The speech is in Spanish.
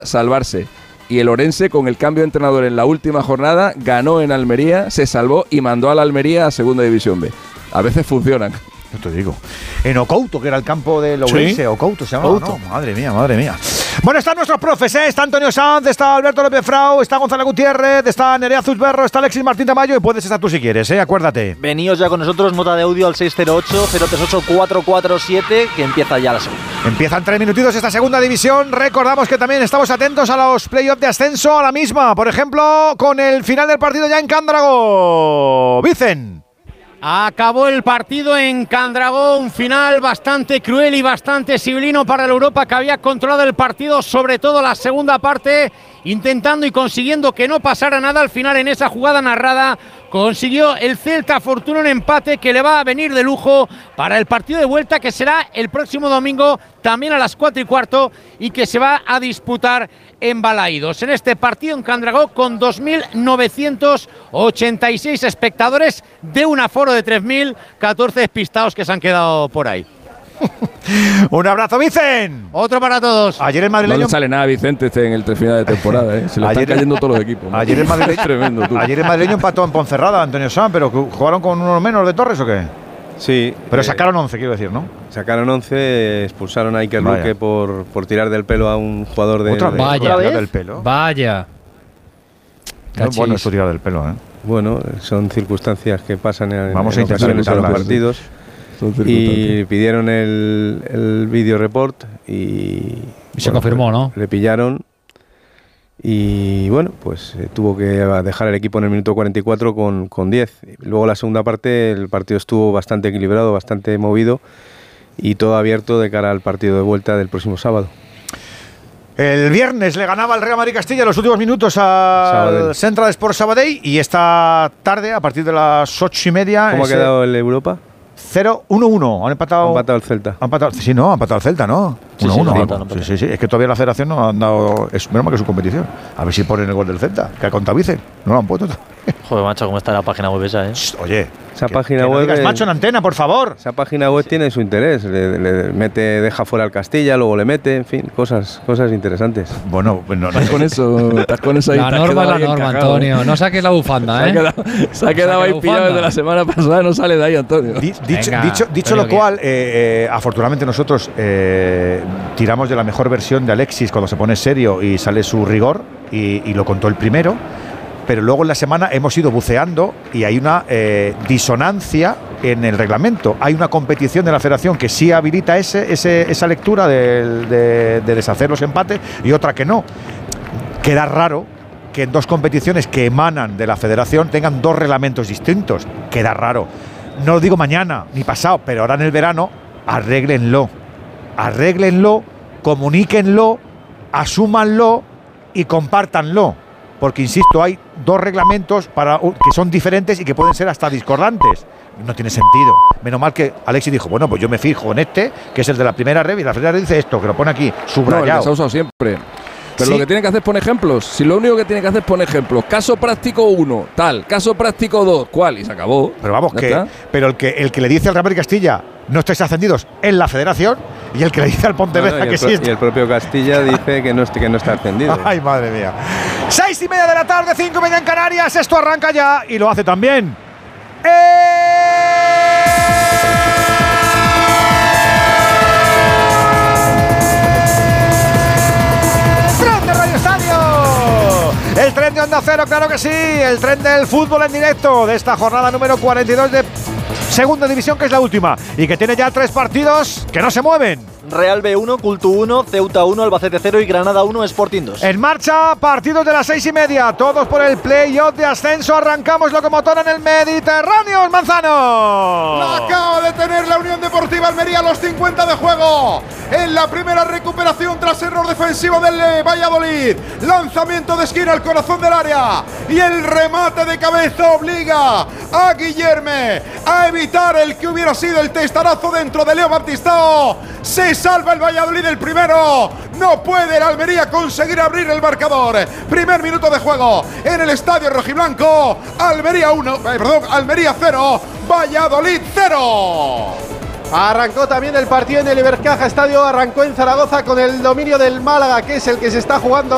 salvarse. Y el Orense, con el cambio de entrenador en la última jornada, ganó en Almería, se salvó y mandó a la Almería a Segunda División B. A veces funcionan. Yo te digo. En Ocouto, que era el campo del Ourense. Sí. Ocouto se llama, ¿no? Madre mía, madre mía. Bueno, están nuestros profes, ¿eh? Está Antonio Sanz, está Alberto López Frau, está Gonzalo Gutiérrez, está Nerea Zuzberro, está Alexis Martín Tamayo y puedes estar tú si quieres, ¿eh? Acuérdate. Veníos ya con nosotros, nota de audio al 608-038-447, que empieza ya la segunda. Empiezan 3 minutitos esta segunda división. Recordamos que también estamos atentos a los playoffs de ascenso, a la misma. Por ejemplo, con el final del partido ya en Cándrago. Vicen. Acabó el partido en Cándrago, un final bastante cruel y bastante sibilino para el Europa, que había controlado el partido, sobre todo la segunda parte, intentando y consiguiendo que no pasara nada. Al final, en esa jugada narrada, consiguió el Celta Fortuna un empate que le va a venir de lujo para el partido de vuelta, que será el próximo domingo, también a las 4:15, y que se va a disputar en Balaídos. En este partido en Cándrago, con 2.986 espectadores, de un aforo de 3.000, 14 despistados que se han quedado por ahí. Un abrazo, Vicen. Otro para todos. Ayer el madrileño. No le sale nada a Vicente en el final de temporada, ¿eh? Se le están cayendo todos los equipos. Ayer el madrileño, tremendo, tú. Ayer el madrileño empató en Ponferrada, Antonio Sanz, pero ¿jugaron con uno menos de Torres o qué? Sí. Pero sacaron 11, quiero decir, ¿no? Sacaron 11, expulsaron a Iker Luque por tirar del pelo a un jugador de... ¿Otra vez? Vaya. ¿Tirar del pelo? Vaya. No es bueno esto tirar del pelo, ¿eh? Bueno, son circunstancias que pasan en Vamos a intentar ocasiones en los partidos. Y pidieron el video report y se confirmó, ¿no? Le pillaron y bueno, pues tuvo que dejar el equipo en el minuto 44 con 10. Luego la segunda parte el partido estuvo bastante equilibrado, bastante movido y todo abierto de cara al partido de vuelta del próximo sábado. El viernes le ganaba el Real Madrid Castilla en los últimos minutos al Central Sports Sabadell, y esta tarde, a partir de las 8:30... ¿Cómo ha quedado el Europa? 0-1-1. Han empatado el Celta. Han empatado el Celta, ¿no? 1-1. Sí. Es que todavía la federación no han dado... Es menos mal que su competición. A ver si ponen el gol del Celta, que ha contado Vicen. No lo han puesto. Joder, macho, cómo está la página web esa, ¿eh? Oye, esa página web... No digas macho en antena, por favor. Esa página web tiene su interés. Le mete, deja fuera al Castilla, luego le mete, en fin, cosas interesantes. Bueno, no. Estás con eso ahí. La norma es la norma, Antonio. No saques la bufanda, ¿eh? Se ha quedado ahí pillado desde la semana pasada, no sale de ahí, Antonio. Dicho lo cual, afortunadamente nosotros tiramos de la mejor versión de Alexis cuando se pone serio y sale su rigor, y lo contó el primero. Pero luego en la semana hemos ido buceando y hay una disonancia en el reglamento. Hay una competición de la federación que sí habilita esa lectura de deshacer los empates, y otra que no. Queda raro que en dos competiciones que emanan de la federación tengan dos reglamentos distintos. Queda raro. No lo digo mañana ni pasado, pero ahora en el verano arréglenlo, comuníquenlo, asúmanlo y compártanlo. Porque, insisto, hay dos reglamentos que son diferentes y que pueden ser hasta discordantes. No tiene sentido. Menos mal que Alexis dijo, bueno, pues yo me fijo en este, que es el de la primera red, y la primera red dice esto, que lo pone aquí, subrayado. No, el que se ha usado siempre. Pero sí. Lo que tiene que hacer es poner ejemplos. Si lo único que tiene que hacer es poner ejemplos. Caso práctico 1, tal. Caso práctico 2, ¿cuál? Y se acabó. Pero vamos, pero el que le dice al Real Madrid Castilla, no estáis ascendidos en la federación, y el que le dice al Pontevedra que sí está. Y el propio Castilla dice que no está ascendido. Ay, madre mía. 6:30 de la tarde, 5:30 en Canarias. Esto arranca ya, y lo hace también el tren de Onda Cero, claro que sí. El tren del fútbol en directo de esta jornada número 42 de Segunda División, que es la última, y que tiene ya 3 partidos que no se mueven. Real B1, Cultu 1, Ceuta 1, Albacete 0 y Granada 1, Sporting 2. En marcha, partidos de las 6:30, todos por el play-off de ascenso. Arrancamos locomotora en el Mediterráneo, Manzano. La acaba de tener la Unión Deportiva Almería a los 50 de juego. En la primera recuperación tras error defensivo del Valladolid. Lanzamiento de esquina al corazón del área. Y el remate de cabeza obliga a Guillerme a evitar el que hubiera sido el testarazo dentro de Leo Baptistao. Se salva el Valladolid el primero. No puede el Almería conseguir abrir el marcador. Primer minuto de juego en el estadio rojiblanco. Almería 0, Valladolid 0. Arrancó también el partido en el Ibercaja Estadio, arrancó en Zaragoza con el dominio del Málaga, que es el que se está jugando